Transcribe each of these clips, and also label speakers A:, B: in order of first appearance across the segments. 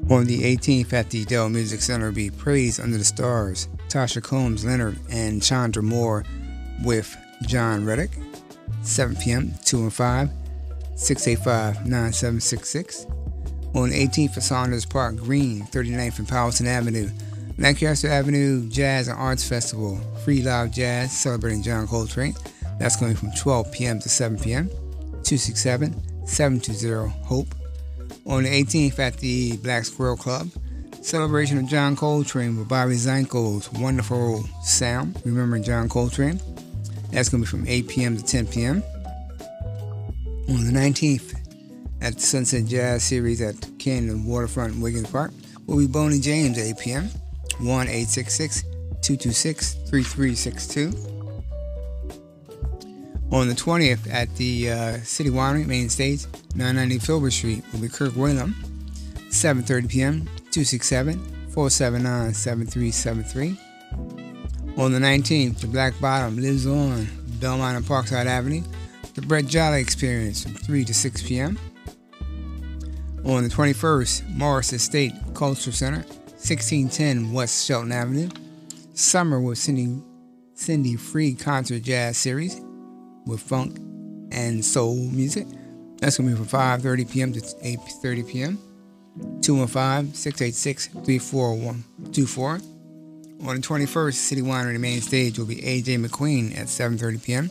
A: On the 18th at the Dell Music Center will be Praise Under the Stars, Tasha Combs Leonard and Chandra Moore with John Reddick, 7 p.m., 2 and 5, 685-9766. On the 18th at Saunders Park Green, 39th and Powelton Avenue, Lancaster Avenue Jazz and Arts Festival, free live jazz celebrating John Coltrane. That's going from 12 p.m. to 7 p.m., 267-720-HOPE. On the 18th at the Black Squirrel Club, celebration of John Coltrane with Bobby Zanko's Wonderful Sound, remembering John Coltrane. That's going to be from 8 p.m. to 10 p.m. On the 19th at the Sunset Jazz Series at Canyon Waterfront, Wiggins Park, will be Boney James at 8 p.m., 1-866-226-3362. On the 20th at the City Winery Main Stage, 990 Filbert Street, will be Kirk Whalum, 7:30 p.m., 267-479-7373. On the 19th, the Black Bottom lives on Belmont and Parkside Avenue, the Brett Jolly Experience from 3 to 6 p.m. On the 21st, Morris Estate Culture Center, 1610 West Shelton Avenue, Summer with Cindy Free Concert Jazz Series with funk and soul music. That's going to be from 5:30 p.m. to 8:30 p.m. 215-686-3424. On the 21st, City Winery Main Stage will be A.J. McQueen at 7:30 p.m.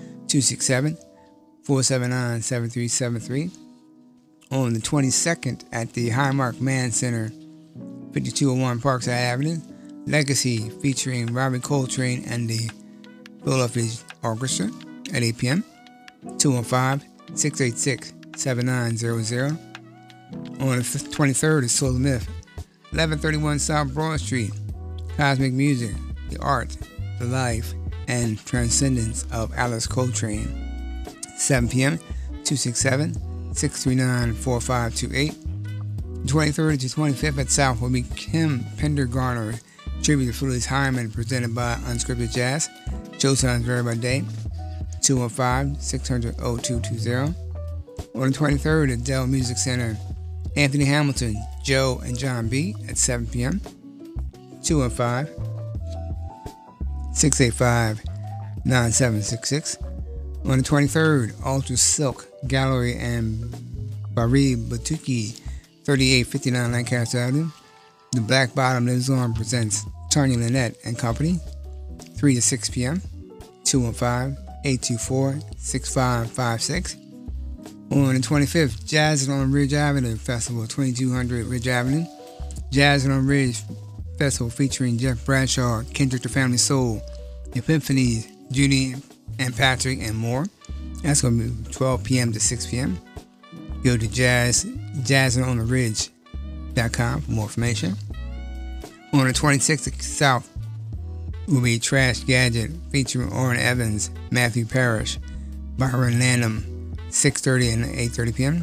A: 267-479-7373. On the 22nd, at the Highmark Mann Center, 5201 Parkside Avenue, Legacy featuring Robbie Coltrane and the Philadelphia Orchestra at 8 p.m. 215-686-7900. On the 23rd is Soul Myth, 1131 South Broad Street, Cosmic Music, the Art, the Life, and Transcendence of Alice Coltrane, 7 p.m., 267-639-4528. 23rd to 25th at South will be Kim Pendergarner, tribute to Phyllis Hyman, presented by Unscripted Jazz. Show times vary by day, 215-600-0220. On the 23rd at Dell Music Center, Anthony Hamilton, Joe and John B. at 7 p.m., 215-685-9766. On the 23rd, Ultra Silk Gallery and Barry Batuki, 3859 Lancaster Avenue. The Black Bottom Lives On presents Tanya Lynette and Company, 3 to 6 p.m., 215-824-6556. On the 25th, Jazz on Ridge Avenue Festival, 2200 Ridge Avenue. Jazz on Ridge Festival featuring Jeff Bradshaw, Kendrick the Family Soul, Epiphanies, Judy and Patrick, and more. That's going to be 12 p.m. to 6 p.m. Go to jazzontheridge.com for more information. On the 26th of South will be Trash Gadget featuring Orrin Evans, Matthew Parrish, Byron Lanham, 6:30 and 8:30 p.m.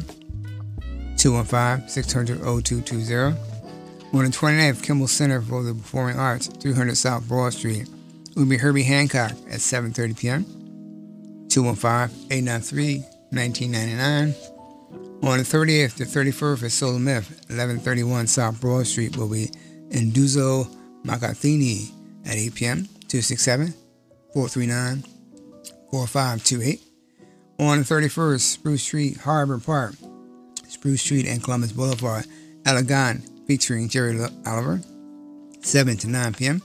A: 215-600-0220. On the 29th, Kimball Center for the Performing Arts, 300 South Broad Street, will be Herbie Hancock at 7:30 p.m. 215-893-1999. On the 30th to 31st at Soul Myth, 1131 South Broad Street, will be Nduzo Makathini at 8 p.m. 267-439-4528. On the 31st, Spruce Street, Harbor Park, Spruce Street and Columbus Boulevard, Elegant featuring Jerry Oliver, 7 to 9 p.m.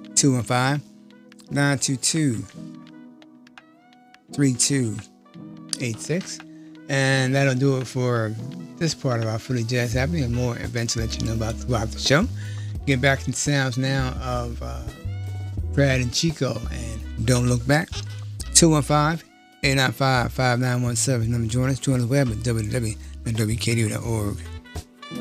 A: 215-922-3286. And that'll do it for this part of our Philly Jazz Happening, and more events to let you know about throughout the show. Get back to the sounds now of Brad and Chico and Don't Look Back. 215-895-5917. Number join us. Join the web at www.wkdu.org.